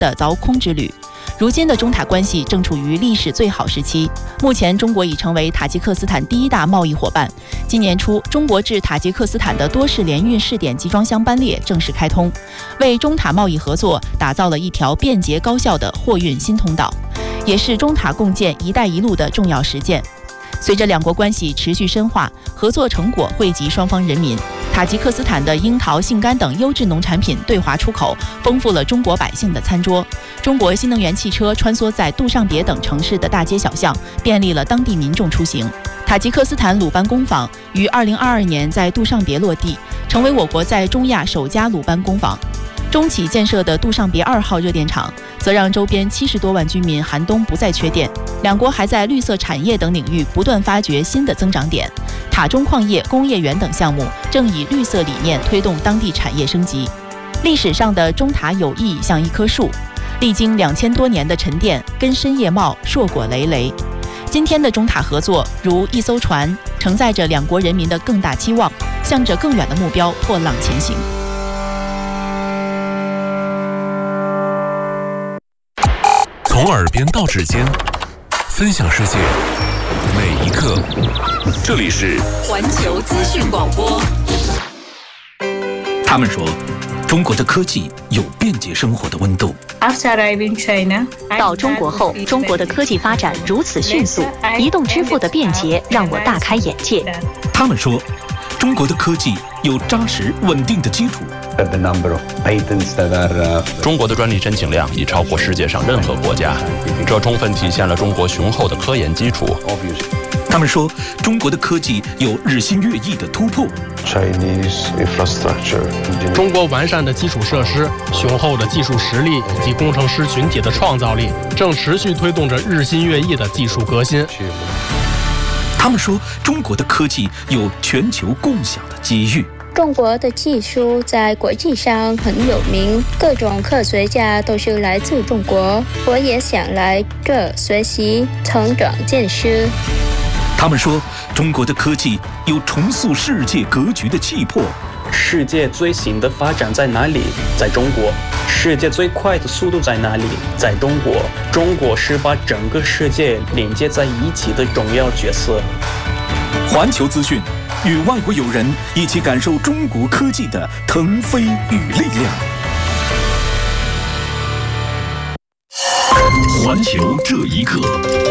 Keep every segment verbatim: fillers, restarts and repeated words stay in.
的凿空之旅。如今的中塔关系正处于历史最好时期，目前中国已成为塔吉克斯坦第一大贸易伙伴。今年初，中国至塔吉克斯坦的多式联运试点集装箱班列正式开通，为中塔贸易合作打造了一条便捷高效的货运新通道，也是中塔共建“一带一路”的重要实践。随着两国关系持续深化，合作成果惠及双方人民。塔吉克斯坦的樱桃、杏干等优质农产品对华出口，丰富了中国百姓的餐桌。中国新能源汽车穿梭在杜尚别等城市的大街小巷，便利了当地民众出行。塔吉克斯坦鲁班工坊于二零二二年在杜尚别落地，成为我国在中亚首家鲁班工坊。中企建设的杜尚别二号热电厂，则让周边七十多万居民寒冬不再缺电。两国还在绿色产业等领域不断发掘新的增长点。塔中矿业、工业园等项目正以绿色理念推动当地产业升级。历史上的中塔友谊像一棵树，历经两千多年的沉淀，根深叶茂，硕果累累。今天的中塔合作如一艘船，承载着两国人民的更大期望，向着更远的目标破浪前行。 从耳边到指尖，分享世界每一刻。这里是环球资讯广播。 他们说，中国的科技有便捷生活的温度。 到中国后，中国的科技发展如此迅速，移动支付的便捷让我大开眼界。 他们说，中国的科技有扎实稳定的基础。 中国的专利申请量已超过世界上任何国家，这充分体现了中国雄厚的科研基础。 他们说，中国的科技有日新月异的突破。 中国完善的基础设施、雄厚的技术实力以及工程师群体的创造力，正持续推动着日新月异的技术革新。 他们说，中国的科技有全球共享的机遇。 中国的技术在国际上很有名，各种科学家都是来自中国，我也想来这学习、成长见识。 他们说，中国的科技有重塑世界格局的气魄。 世界最新的发展在哪里？在中国。世界最快的速度在哪里？在中国。中国是把整个世界连接在一起的重要角色。 环球资讯，与外国友人一起感受中国科技的腾飞与力量。 环球这一刻。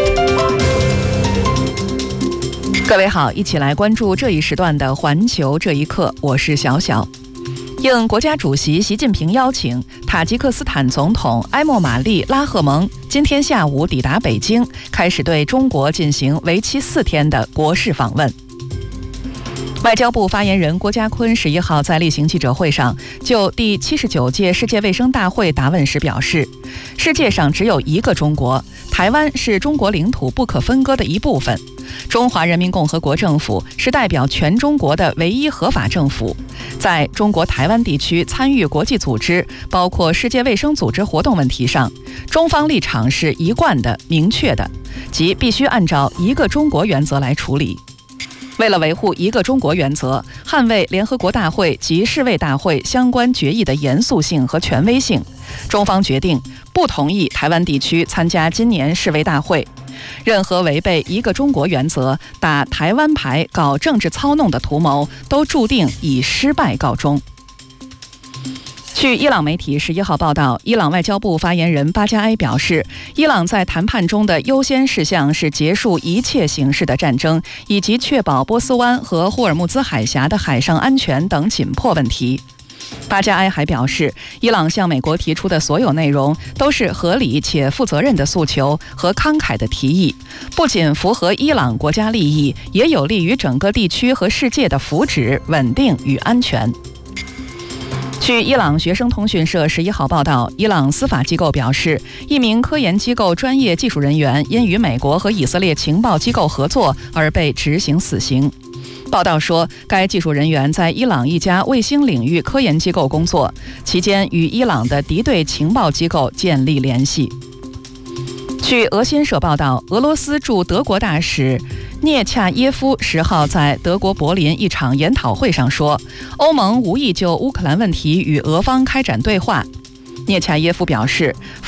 各位好，一起来关注这一时段的环球这一刻，我是小小。应国家主席习近平邀请，塔吉克斯坦总统埃莫玛丽拉赫蒙今天下午抵达北京，开始对中国进行为期四天的国事访问。外交部发言人郭家坤十一号在例行记者会上就第七十九届世界卫生大会答问时表示，世界上只有一个中国，台湾是中国领土不可分割的一部分。中华人民共和国政府是代表全中国的唯一合法政府，在中国台湾地区参与国际组织，包括世界卫生组织活动问题上，中方立场是一贯的、明确的，即必须按照一个中国原则来处理。为了维护一个中国原则，捍卫联合国大会及世卫大会相关决议的严肃性和权威性，中方决定不同意台湾地区参加今年世卫大会。任何违背一个中国原则、打台湾牌、搞政治操弄的图谋，都注定以失败告终。据伊朗媒体十一号报道，伊朗外交部发言人巴加埃表示，伊朗在谈判中的优先事项是结束一切形式的战争，以及确保波斯湾和霍尔木兹海峡的海上安全等紧迫问题。巴加埃还表示，伊朗向美国提出的所有内容都是合理且负责任的诉求和慷慨的提议，不仅符合伊朗国家利益，也有利于整个地区和世界的福祉、稳定与安全。据伊朗学生通讯社十一号报道，伊朗司法机构表示，一名科研机构专业技术人员因与美国和以色列情报机构合作而被执行死刑。报道说，该技术人员在伊朗一家卫星领域科研机构工作，期间与伊朗的敌对情报机构建立联系。据俄新社报道，俄罗斯驻德国大使涅恰耶夫十号在德国柏林一场研讨会上说，欧盟无意就乌克兰问题与俄方开展对话。涅恰耶夫表示，